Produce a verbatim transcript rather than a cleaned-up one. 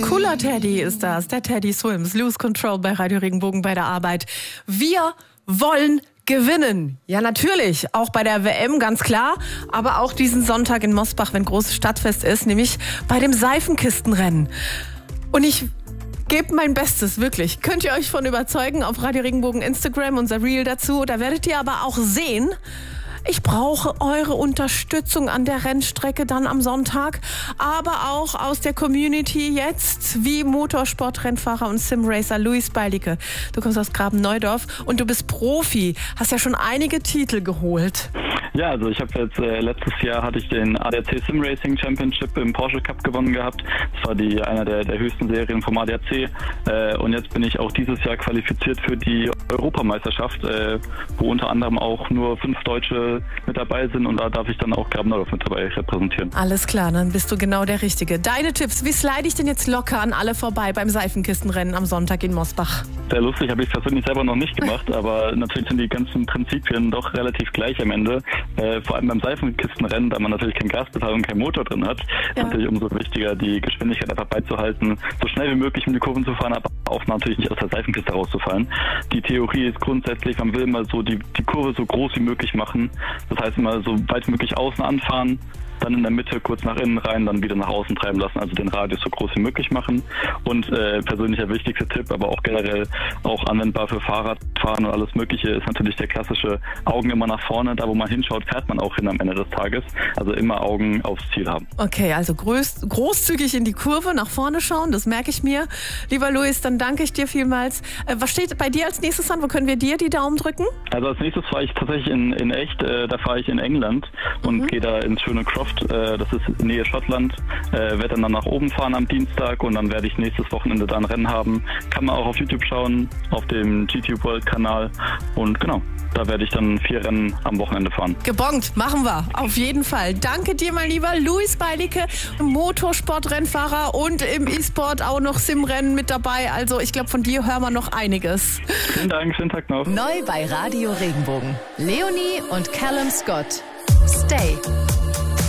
Cooler Teddy ist das, der Teddy Swims, Lose Control bei Radio Regenbogen bei der Arbeit. Wir wollen gewinnen. Ja, natürlich, auch bei der W M, ganz klar, aber auch diesen Sonntag in Mosbach, wenn großes Stadtfest ist, nämlich bei dem Seifenkistenrennen. Und ich gebt mein Bestes, wirklich. Könnt ihr euch von überzeugen auf Radio Regenbogen Instagram, unser Reel dazu. Da werdet ihr aber auch sehen, ich brauche eure Unterstützung an der Rennstrecke dann am Sonntag, aber auch aus der Community jetzt, wie Motorsportrennfahrer und Simracer Luis Beilicke. Du kommst aus Graben-Neudorf und du bist Profi, hast ja schon einige Titel geholt. Ja, also ich habe jetzt äh, letztes Jahr hatte ich den A D A C Sim Racing Championship im Porsche Cup gewonnen gehabt. Das war die einer der, der höchsten Serien vom A D A C. Äh, und jetzt bin ich auch dieses Jahr qualifiziert für die Europameisterschaft, äh, wo unter anderem auch nur fünf Deutsche mit dabei sind und da darf ich dann auch Graben-Neudorf mit dabei repräsentieren. Alles klar, dann bist du genau der Richtige. Deine Tipps, wie slide ich denn jetzt locker an alle vorbei beim Seifenkistenrennen am Sonntag in Mosbach? Sehr lustig, habe ich persönlich selber noch nicht gemacht, aber natürlich sind die ganzen Prinzipien doch relativ gleich am Ende. Äh, vor allem beim Seifenkistenrennen, da man natürlich kein Gaspedal und kein Motor drin hat, ja. Ist natürlich umso wichtiger, die Geschwindigkeit einfach beizuhalten, so schnell wie möglich mit den Kurven zu fahren, aber auch natürlich nicht aus der Seifenkiste rauszufallen. Die Theorie ist grundsätzlich, man will immer so die, die Kurve so groß wie möglich machen. Das heißt immer so weit wie möglich außen anfahren, dann in der Mitte kurz nach innen rein, dann wieder nach außen treiben lassen, also den Radius so groß wie möglich machen. Und äh, persönlich der wichtigste Tipp, aber auch generell auch anwendbar für Fahrradfahren und alles Mögliche, ist natürlich der klassische Augen immer nach vorne. Da, wo man hinschaut, fährt man auch hin am Ende des Tages. Also immer Augen aufs Ziel haben. Okay, also groß, großzügig in die Kurve, nach vorne schauen, das merke ich mir. Lieber Luis, dann danke ich dir vielmals. Äh, was steht bei dir als nächstes an? Wo können wir dir die Daumen drücken? Also als nächstes fahre ich tatsächlich in, in echt, äh, da fahre ich in England und mhm. gehe da ins schöne Croft. Das ist Nähe Schottland, äh, werde dann, dann nach oben fahren am Dienstag und dann werde ich nächstes Wochenende da ein Rennen haben. Kann man auch auf YouTube schauen, auf dem G T World Kanal und genau, da werde ich dann vier Rennen am Wochenende fahren. Gebongt, machen wir, auf jeden Fall. Danke dir, mein Lieber Luis Beilicke, Motorsportrennfahrer und im E-Sport auch noch Simrennen mit dabei. Also ich glaube, von dir hören wir noch einiges. Vielen Dank, schönen Tag noch. Neu bei Radio Regenbogen. Leonie und Callum Scott. Stay.